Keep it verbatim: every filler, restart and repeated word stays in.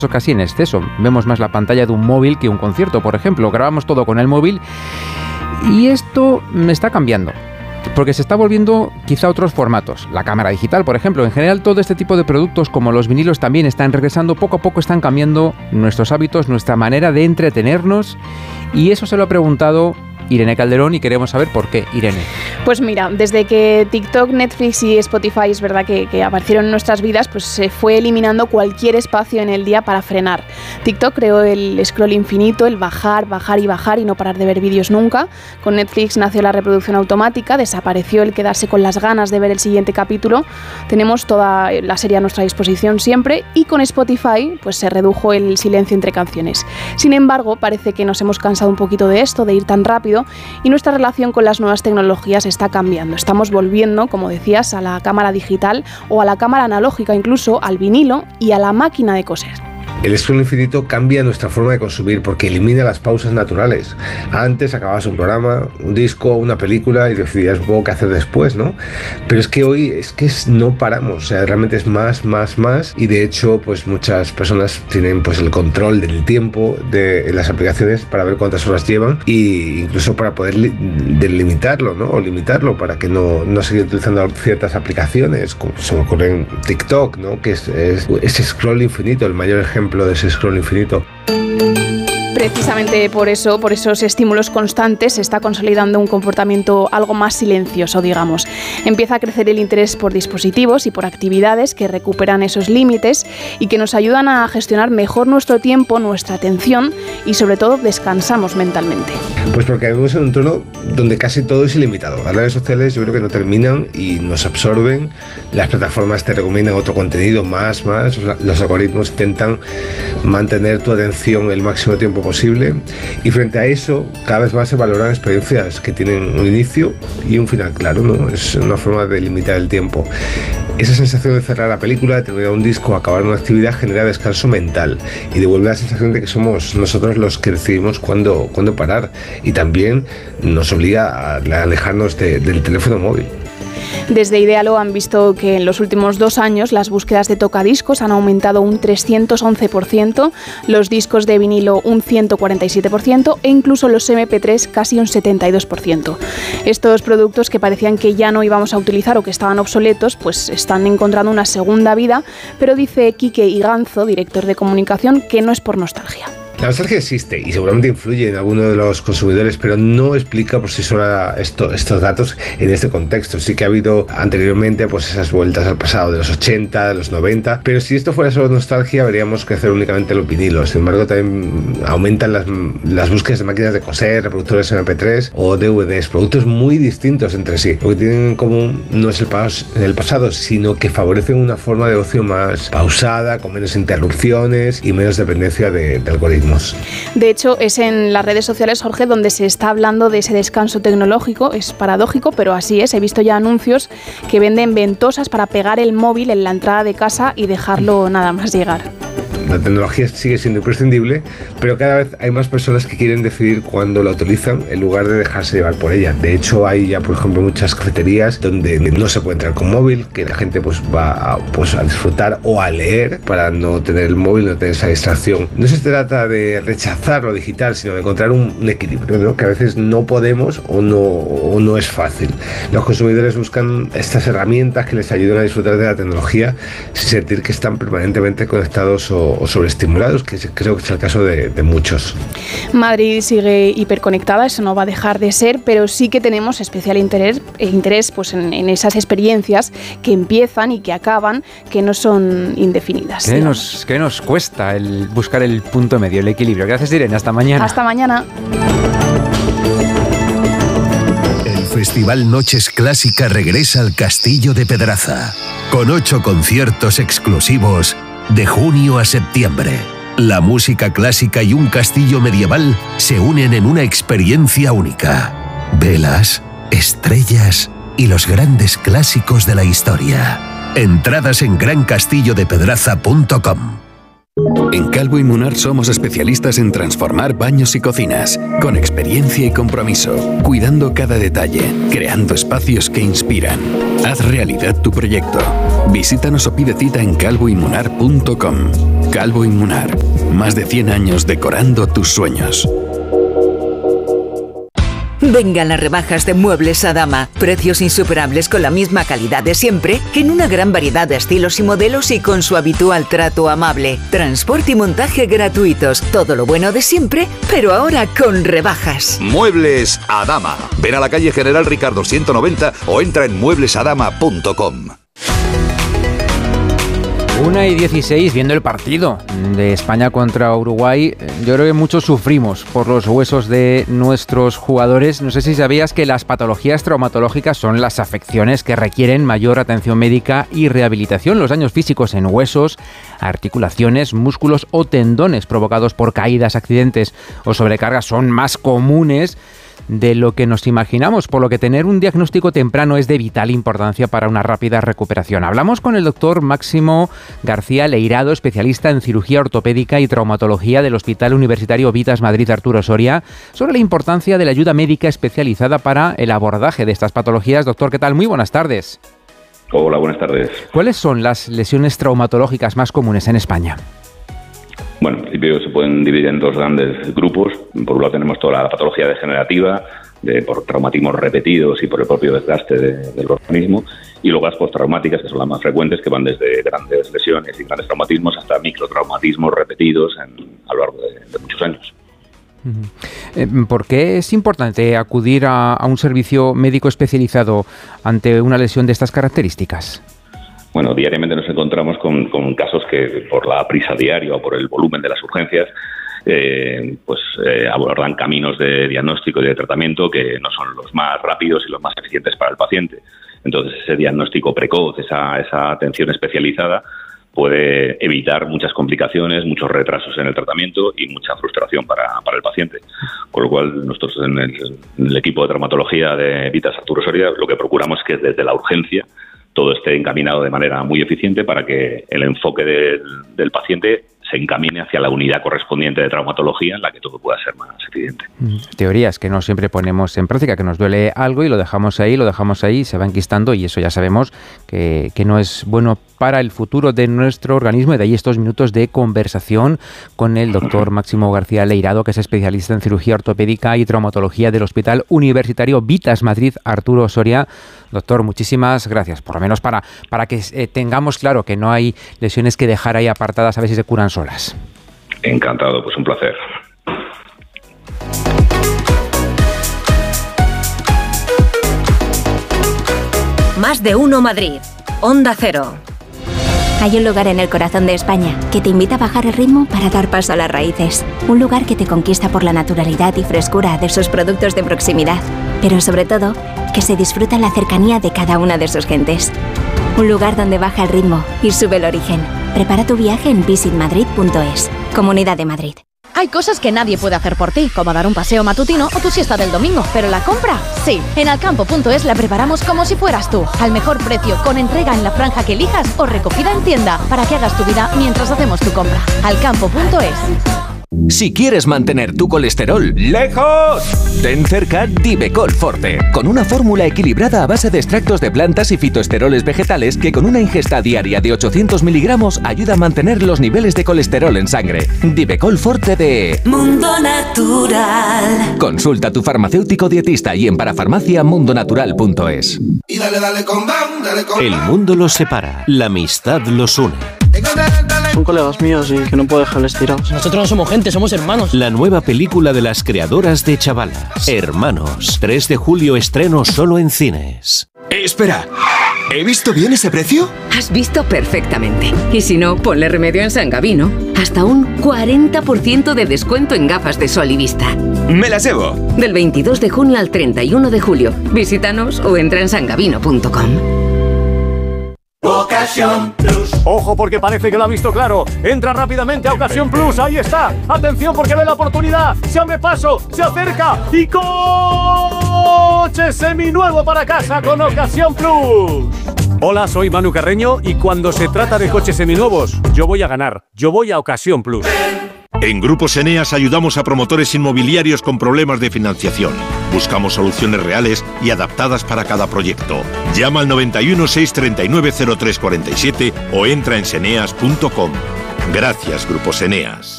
casi en exceso. Vemos más la pantalla de un móvil que un concierto, por ejemplo. Grabamos todo con el móvil y esto me está cambiando, porque se está volviendo quizá a otros formatos. La cámara digital, por ejemplo. En general, todo este tipo de productos, como los vinilos, también están regresando. Poco a poco están cambiando nuestros hábitos, nuestra manera de entretenernos. Y eso se lo ha preguntado Irene Calderón y queremos saber por qué. Irene. Pues mira, desde que TikTok, Netflix y Spotify es verdad que, que aparecieron en nuestras vidas, pues se fue eliminando cualquier espacio en el día para frenar. TikTok creó el scroll infinito, el bajar, bajar y bajar y no parar de ver vídeos nunca. Con Netflix nació la reproducción automática, desapareció el quedarse con las ganas de ver el siguiente capítulo. Tenemos toda la serie a nuestra disposición siempre, y con Spotify pues se redujo el silencio entre canciones. Sin embargo, parece que nos hemos cansado un poquito de esto, de ir tan rápido, y nuestra relación con las nuevas tecnologías está cambiando. Estamos volviendo, como decías, a la cámara digital o a la cámara analógica, incluso al vinilo y a la máquina de coser. El scroll infinito cambia nuestra forma de consumir porque elimina las pausas naturales. Antes acababas un programa, un disco, una película y decidías un poco qué hacer después, ¿no? Pero es que hoy es que es, no paramos, o sea, realmente es más, más, más, y de hecho pues muchas personas tienen pues el control del tiempo de las aplicaciones para ver cuántas horas llevan e incluso para poder li- delimitarlo, ¿no? O limitarlo para que no, no siga utilizando ciertas aplicaciones, como se me ocurre en TikTok, ¿no? Que es, es ese scroll infinito, el mayor ejemplo de ese scroll infinito. Precisamente por eso, por esos estímulos constantes, se está consolidando un comportamiento algo más silencioso, digamos. Empieza a crecer el interés por dispositivos y por actividades que recuperan esos límites y que nos ayudan a gestionar mejor nuestro tiempo, nuestra atención y sobre todo descansamos mentalmente. Pues porque vivimos en un entorno donde casi todo es ilimitado. Las redes sociales yo creo que no terminan y nos absorben. Las plataformas te recomiendan otro contenido, más, más. Los algoritmos intentan mantener tu atención el máximo tiempo posible, y frente a eso cada vez más se valoran experiencias que tienen un inicio y un final claro, ¿no? Es una forma de limitar el tiempo. Esa sensación de cerrar la película, de terminar un disco, acabar una actividad, genera descanso mental y devuelve la sensación de que somos nosotros los que decidimos cuándo, cuándo parar, y también nos obliga a alejarnos de, del teléfono móvil. Desde Idealo han visto que en los últimos dos años las búsquedas de tocadiscos han aumentado un trescientos once por ciento, los discos de vinilo un ciento cuarenta y siete por ciento e incluso los eme pe tres casi un setenta y dos por ciento. Estos productos que parecían que ya no íbamos a utilizar o que estaban obsoletos, pues están encontrando una segunda vida, pero dice Quique Iganzo, director de comunicación, que no es por nostalgia. La nostalgia existe y seguramente influye en alguno de los consumidores, pero no explica por sí sola esto, estos datos en este contexto. Sí que ha habido anteriormente pues esas vueltas al pasado de los ochenta, de los noventa, pero si esto fuera solo nostalgia veríamos crecer únicamente los vinilos. Sin embargo, también aumentan las, las búsquedas de máquinas de coser, reproductores eme pe tres o de ve des, productos muy distintos entre sí. Lo que tienen en común no es el, pas- el pasado, sino que favorecen una forma de ocio más pausada, con menos interrupciones y menos dependencia de, de algoritmos. De hecho, es en las redes sociales, Jorge, donde se está hablando de ese descanso tecnológico. Es paradójico, pero así es. He visto ya anuncios que venden ventosas para pegar el móvil en la entrada de casa y dejarlo nada más llegar. La tecnología sigue siendo imprescindible, pero cada vez hay más personas que quieren decidir cuándo la utilizan en lugar de dejarse llevar por ella. De hecho, hay ya, por ejemplo, muchas cafeterías donde no se puede entrar con móvil, que la gente pues va a, pues, a disfrutar o a leer para no tener el móvil, no tener esa distracción. No se trata de rechazar lo digital, sino de encontrar un, un equilibrio, ¿no? Que a veces no podemos o no, o no es fácil. Los consumidores buscan estas herramientas que les ayuden a disfrutar de la tecnología sin sentir que están permanentemente conectados o o sobreestimulados, que creo que es el caso de, de muchos. Madrid sigue hiperconectada, eso no va a dejar de ser, pero sí que tenemos especial interés, interés pues en, en esas experiencias que empiezan y que acaban, que no son indefinidas. ¿Qué nos, qué nos cuesta el buscar el punto medio, el equilibrio? Gracias, Irene. Hasta mañana. Hasta mañana. El Festival Noches Clásica regresa al Castillo de Pedraza, con ocho conciertos exclusivos de junio a septiembre. La música clásica y un castillo medieval se unen en una experiencia única. Velas, estrellas y los grandes clásicos de la historia. Entradas en gran castillo de pedraza punto com. En Calvo y Munar somos especialistas en transformar baños y cocinas, con experiencia y compromiso, cuidando cada detalle, creando espacios que inspiran. Haz realidad tu proyecto. Visítanos o pide cita en calvo y munar punto com. Calvo y Munar. Más de cien años decorando tus sueños. Vengan las rebajas de Muebles Adama. Precios insuperables con la misma calidad de siempre, en una gran variedad de estilos y modelos y con su habitual trato amable. Transporte y montaje gratuitos. Todo lo bueno de siempre, pero ahora con rebajas. Muebles Adama. Ven a la calle General Ricardo ciento noventa o entra en muebles adama punto com. una y dieciséis, viendo el partido de España contra Uruguay, yo creo que muchos sufrimos por los huesos de nuestros jugadores. No sé si sabías que las patologías traumatológicas son las afecciones que requieren mayor atención médica y rehabilitación. Los daños físicos en huesos, articulaciones, músculos o tendones provocados por caídas, accidentes o sobrecargas son más comunes de lo que nos imaginamos, por lo que tener un diagnóstico temprano es de vital importancia para una rápida recuperación. Hablamos con el doctor Máximo García Leirado, especialista en cirugía ortopédica y traumatología del Hospital Universitario Vitas Madrid Arturo Soria, sobre la importancia de la ayuda médica especializada para el abordaje de estas patologías. Doctor, ¿qué tal? Muy buenas tardes. Hola, buenas tardes. ¿Cuáles son las lesiones traumatológicas más comunes en España? Bueno, en principio se pueden dividir en dos grandes grupos. Por un lado tenemos toda la patología degenerativa, de, por traumatismos repetidos y por el propio desgaste de, del organismo, y luego las postraumáticas, que son las más frecuentes, que van desde grandes lesiones y grandes traumatismos hasta microtraumatismos repetidos en, a lo largo de, de muchos años. ¿Por qué es importante acudir a, a un servicio médico especializado ante una lesión de estas características? Bueno, diariamente nos encontramos con, con casos que por la prisa diaria o por el volumen de las urgencias eh, pues eh, abordan caminos de diagnóstico y de tratamiento que no son los más rápidos y los más eficientes para el paciente. Entonces, ese diagnóstico precoz, esa, esa atención especializada puede evitar muchas complicaciones, muchos retrasos en el tratamiento y mucha frustración para, para el paciente. Con lo cual, nosotros en el, en el equipo de traumatología de Vitas Arturo Soria lo que procuramos es que desde la urgencia todo esté encaminado de manera muy eficiente para que el enfoque del, del paciente se encamine hacia la unidad correspondiente de traumatología en la que todo pueda ser más eficiente. Teorías que no siempre ponemos en práctica, que nos duele algo y lo dejamos ahí, lo dejamos ahí, se va enquistando y eso ya sabemos que, que no es bueno para el futuro de nuestro organismo, y de ahí estos minutos de conversación con el doctor Máximo García Leirado, que es especialista en cirugía ortopédica y traumatología del Hospital Universitario Vitas Madrid Arturo Soria. Doctor, muchísimas gracias, por lo menos para, para que eh, tengamos claro que no hay lesiones que dejar ahí apartadas a ver si se curan solas. Encantado, pues un placer. Más de uno Madrid. Onda Cero. Hay un lugar en el corazón de España que te invita a bajar el ritmo para dar paso a las raíces. Un lugar que te conquista por la naturalidad y frescura de sus productos de proximidad, pero sobre todo, que se disfruta la cercanía de cada una de sus gentes. Un lugar donde baja el ritmo y sube el origen. Prepara tu viaje en visit madrid punto es. Comunidad de Madrid. Hay cosas que nadie puede hacer por ti, como dar un paseo matutino o tu siesta del domingo, pero la compra, sí. En alcampo punto es la preparamos como si fueras tú, al mejor precio, con entrega en la franja que elijas o recogida en tienda, para que hagas tu vida mientras hacemos tu compra. alcampo punto es. Si quieres mantener tu colesterol lejos, ten cerca Divecol Forte, con una fórmula equilibrada a base de extractos de plantas y fitoesteroles vegetales que con una ingesta diaria de ochocientos miligramos ayuda a mantener los niveles de colesterol en sangre. Divecol Forte de Mundo Natural. Consulta a tu farmacéutico dietista y en parafarmacia mundo natural punto es. Y dale, dale con bam, dale con El mundo los separa, la amistad los une. Son colegas míos y que no puedo dejarles tirados. Nosotros no somos gente, somos hermanos. La nueva película de las creadoras de Chavalas, Hermanos. tres de julio estreno solo en cines. Eh, espera, ¿he visto bien ese precio? Has visto perfectamente. Y si no, ponle remedio en San Gavino. Hasta un cuarenta por ciento de descuento en gafas de sol y vista. Me las llevo. Del veintidós de junio al treinta y uno de julio. Visítanos o entra en san gavino punto com. Ocasión Plus. Ojo, porque parece que lo ha visto claro. Entra rápidamente a Ocasión Plus. Ahí está. Atención, porque ve la oportunidad. Se abre paso, se acerca y coche seminuevo para casa con Ocasión Plus. Hola, soy Manu Carreño y cuando se trata de coches seminuevos, yo voy a ganar. Yo voy a Ocasión Plus. En Grupos Eneas ayudamos a promotores inmobiliarios con problemas de financiación. Buscamos soluciones reales y adaptadas para cada proyecto. Llama al noventa y uno, seiscientos treinta y nueve, cero tres cuarenta y siete o entra en seneas punto com. Gracias, Grupos Eneas.